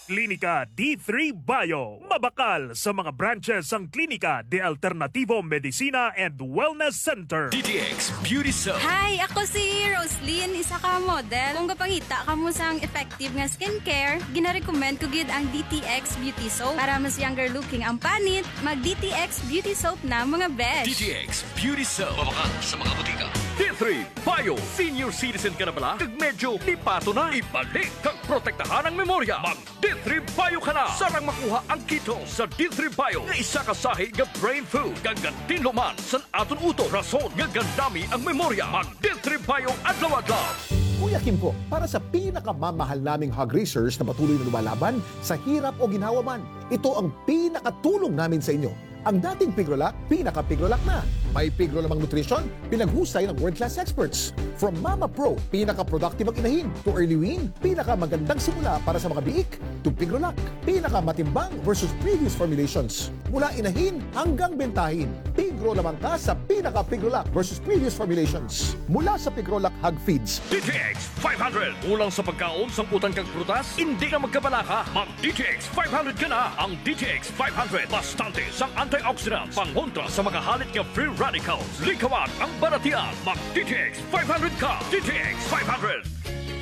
Klinika D3 Bio. Mabakal sa mga branches ang Klinika de Alternativo Medicina and Wellness Center. DTX Beauty Soap. Hi, ako si Roslyn, isa ka model. Kung kapangita ka mo sang effective nga skincare, gina-recommend ko gid ang DTX Beauty Soap para mas younger looking ang panit. Mag DTX Beauty Soap na mga besh. DTX Beauty Soap. Mabakal sa mga butika. D3 Bio. Senior citizen ka na pala? Kag medyo lipato na. Ibalik kag protektahan ang memorya. Mag D3 Bio ka na. Sarang makuha ang kito sa D3 Bio. Nga isa ka sahi nga brain food. Gagantin luman sa aton uto. Rason nga gandami ang memorya. Mag D3 Bio adlaw-adlaw. Kuya Kim po, para sa pinakamamahal naming hog racers na patuloy na lumalaban sa hirap o ginhawa man, ito ang pinakatulong namin sa inyo. Ang dating Pigrolac, pinaka-Pigrolac na. May Pigrolamang nutrition, pinaghusay ng world-class experts. From Mama Pro, pinaka-productive ang inahin. To Early Wean, pinaka-magandang simula para sa mga biik. To Pigrolac, pinaka-matimbang versus previous formulations. Mula inahin hanggang bentahin. Pigrolamang ka sa pinaka-Pigrolac versus previous formulations. Mula sa Pigrolac Hog Feeds. DTX 500. Ulang sa pagkaon, samputan kang prutas, hindi ka magkabalaka. Mag DTX 500 ka na. Ang DTX 500, bastante sang antioxidants, pangkontra sa mga halit nga free radicals. Likawan ang baratian. Mag DTX 500 ka. DTX 500.